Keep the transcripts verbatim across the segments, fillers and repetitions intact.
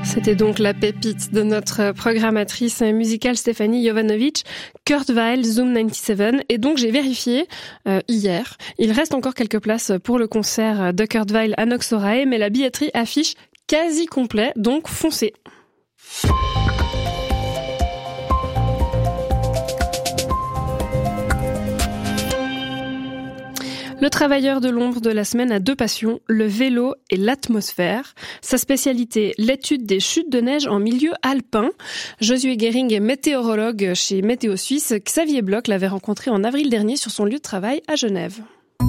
C'était donc la pépite de notre programmatrice musicale Stéphanie Jovanovic, Kurt Weill, Zoom quatre-vingt-dix-sept. Et donc j'ai vérifié euh, hier, il reste encore quelques places pour le concert de Kurt Weill à Noxorae, mais la billetterie affiche quasi complet, donc foncez. Le travailleur de l'ombre de la semaine a deux passions, le vélo et l'atmosphère. Sa spécialité, l'étude des chutes de neige en milieu alpin. Josué Guéring est météorologue chez Météo Suisse. Xavier Bloch l'avait rencontré en avril dernier sur son lieu de travail à Genève.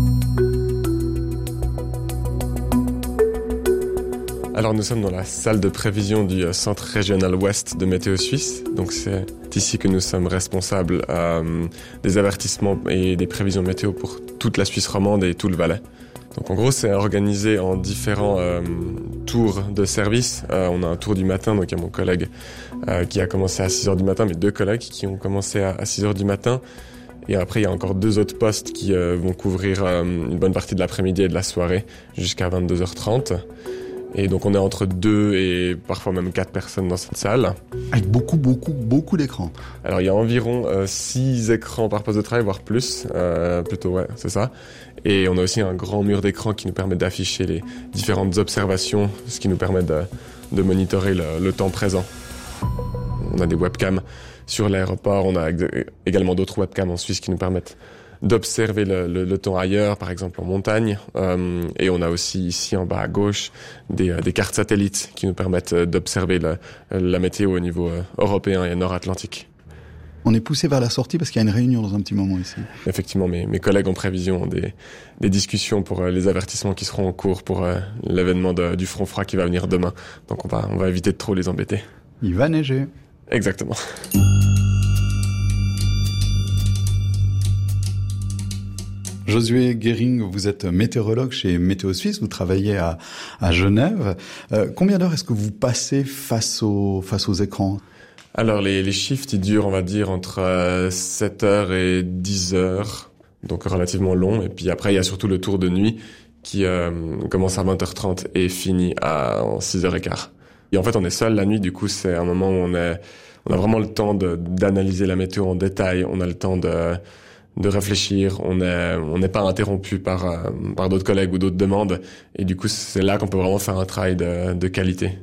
Alors nous sommes dans la salle de prévision du Centre régional ouest de Météo Suisse. Donc c'est ici que nous sommes responsables euh, des avertissements et des prévisions météo pour toute la Suisse romande et tout le Valais. Donc en gros c'est organisé en différents euh, tours de service. Euh, on a un tour du matin, donc il y a mon collègue euh, qui a commencé à six heures du matin, mes deux collègues qui ont commencé à, à six heures du matin. Et après il y a encore deux autres postes qui euh, vont couvrir euh, une bonne partie de l'après-midi et de la soirée jusqu'à vingt-deux heures trente. Et donc on est entre deux et parfois même quatre personnes dans cette salle. Avec beaucoup, beaucoup, beaucoup d'écrans. Alors il y a environ euh, six écrans par poste de travail, voire plus. Euh, plutôt, ouais, c'est ça. Et on a aussi un grand mur d'écran qui nous permet d'afficher les différentes observations, ce qui nous permet de, de monitorer le, le temps présent. On a des webcams sur l'aéroport, on a également d'autres webcams en Suisse qui nous permettent d'observer le, le, le temps ailleurs, par exemple en montagne. Euh, et on a aussi ici en bas à gauche des, des cartes satellites qui nous permettent d'observer la, la météo au niveau européen et nord-atlantique. On est poussé vers la sortie parce qu'il y a une réunion dans un petit moment ici. Effectivement, mes, mes collègues en prévision ont des, des discussions pour les avertissements qui seront en cours pour euh, l'événement de, du front froid qui va venir demain. Donc on va, on va éviter de trop les embêter. Il va neiger. Exactement. Josué Guéring, vous êtes météorologue chez Météo Suisse, vous travaillez à, à Genève. Euh, combien d'heures est-ce que vous passez face aux, face aux écrans ? Alors les, les shifts, ils durent, on va dire, entre euh, sept heures et dix heures, donc relativement long. Et puis après, il y a surtout le tour de nuit qui euh, commence à vingt heures trente et finit à six heures quinze. Et en fait, on est seul la nuit, du coup, c'est un moment où on, est, on a vraiment le temps de, d'analyser la météo en détail, on a le temps de... de réfléchir, on est on n'est pas interrompu par euh, par d'autres collègues ou d'autres demandes et du coup c'est là qu'on peut vraiment faire un travail de de qualité.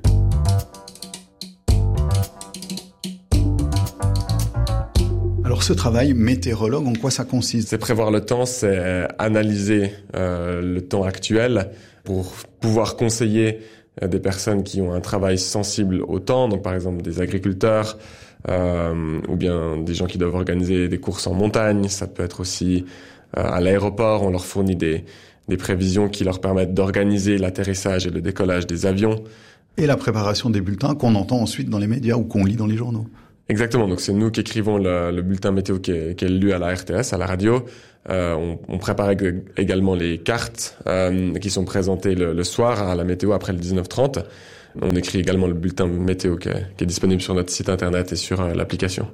Alors ce travail météorologue, en quoi ça consiste ? C'est prévoir le temps, c'est analyser euh, le temps actuel pour pouvoir conseiller des personnes qui ont un travail sensible au temps, donc par exemple des agriculteurs, Euh, ou bien des gens qui doivent organiser des courses en montagne. Ça peut être aussi euh, à l'aéroport, on leur fournit des, des prévisions qui leur permettent d'organiser l'atterrissage et le décollage des avions. Et la préparation des bulletins qu'on entend ensuite dans les médias ou qu'on lit dans les journaux. Exactement, donc c'est nous qui écrivons le, le bulletin météo qui est, qui est lu à la R T S, à la radio. Euh, on, on prépare également les cartes euh, qui sont présentées le, le soir à la météo après le dix-neuf heures trente. On écrit également le bulletin météo qui est, qui est disponible sur notre site internet et sur euh, l'application.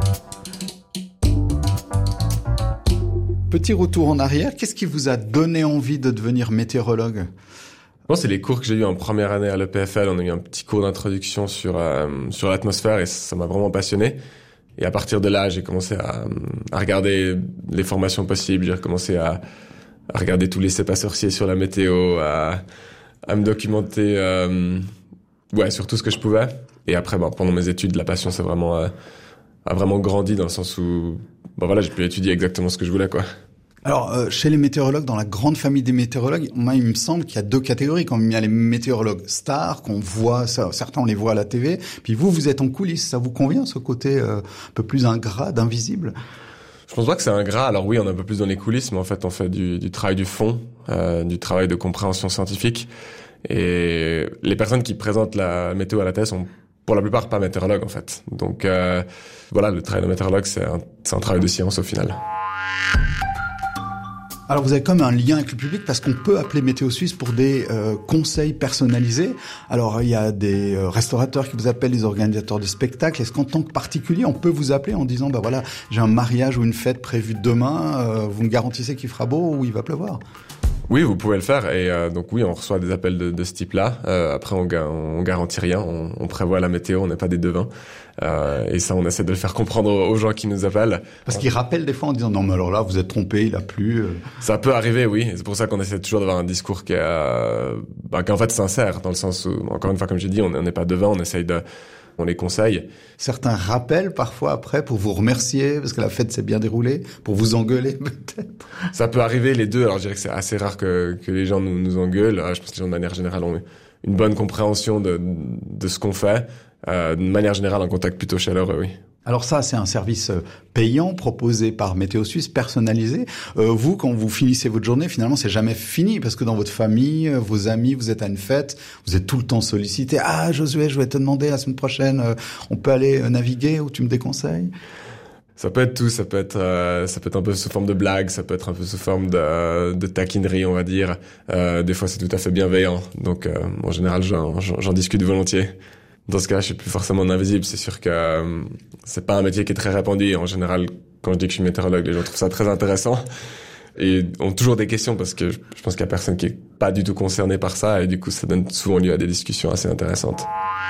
Petit retour en arrière, qu'est-ce qui vous a donné envie de devenir météorologue ? Bon, c'est les cours que j'ai eu en première année à l'E P F L. On a eu un petit cours d'introduction sur euh, sur l'atmosphère et ça m'a vraiment passionné. Et à partir de là, j'ai commencé à, à regarder les formations possibles. J'ai commencé à, à regarder tous les C E P A sorciers sur la météo, à, à me documenter, euh, ouais, sur tout ce que je pouvais. Et après, bon, pendant mes études, la passion, c'est vraiment euh, a vraiment grandi dans le sens où, bon voilà, j'ai pu étudier exactement ce que je voulais, quoi. Alors, euh, chez les météorologues, dans la grande famille des météorologues, moi, il me semble qu'il y a deux catégories. Quand il y a les météorologues stars, qu'on voit, ça, certains on les voit à la T V, puis vous, vous êtes en coulisses. Ça vous convient, ce côté euh, un peu plus ingrat, d'invisible ? Je pense pas que c'est ingrat. Alors oui, on est un peu plus dans les coulisses, mais en fait, on fait du, du travail du fond, euh, du travail de compréhension scientifique. Et les personnes qui présentent la météo à la télé sont pour la plupart pas météorologues, en fait. Donc euh, voilà, le travail de météorologue, c'est un, c'est un travail de science au final. Alors vous avez comme un lien avec le public parce qu'on peut appeler Météo Suisse pour des euh, conseils personnalisés. Alors il y a des euh, restaurateurs qui vous appellent, des organisateurs de spectacles. Est-ce qu'en tant que particulier, on peut vous appeler en disant bah voilà, j'ai un mariage ou une fête prévue demain, euh, vous me garantissez qu'il fera beau ou il va pleuvoir ? Oui, vous pouvez le faire. Et euh, donc oui, on reçoit des appels de, de ce type-là. Euh, après, on, on garantit rien. On, on prévoit la météo. On n'est pas des devins. Euh, et ça, on essaie de le faire comprendre aux gens qui nous appellent. Parce qu'ils rappellent des fois en disant non, mais alors là, vous êtes trompé, il a plu. Ça peut arriver, oui. Et c'est pour ça qu'on essaie toujours d'avoir un discours qui est, euh, bah, qui est en fait sincère, dans le sens où, encore une fois, comme j'ai dit, on n'est pas devins. On essaye de on les conseille. Certains rappellent parfois après pour vous remercier parce que la fête s'est bien déroulée, pour vous engueuler peut-être. Ça peut arriver les deux. Alors je dirais que c'est assez rare que, que les gens nous, nous engueulent. Je pense que les gens de manière générale ont une bonne compréhension de, de ce qu'on fait. Euh, de manière générale, un contact plutôt chaleureux, oui. Alors ça, c'est un service payant proposé par Météo Suisse, personnalisé. Euh, vous, quand vous finissez votre journée, finalement, c'est jamais fini parce que dans votre famille, vos amis, vous êtes à une fête, vous êtes tout le temps sollicité. Ah, Josué, je vais te demander la semaine prochaine, euh, on peut aller naviguer ou tu me déconseilles? Ça peut être tout, ça peut être, euh, ça peut être un peu sous forme de blague, ça peut être un peu sous forme de, de taquinerie, on va dire. Euh, des fois, c'est tout à fait bienveillant. Donc, euh, en général, j'en, j'en, j'en discute volontiers. Dans ce cas, je suis plus forcément invisible. C'est sûr que euh, c'est pas un métier qui est très répandu. En général, quand je dis que je suis météorologue, les gens trouvent ça très intéressant et ont toujours des questions parce que je pense qu'il y a personne qui est pas du tout concerné par ça et du coup, ça donne souvent lieu à des discussions assez intéressantes.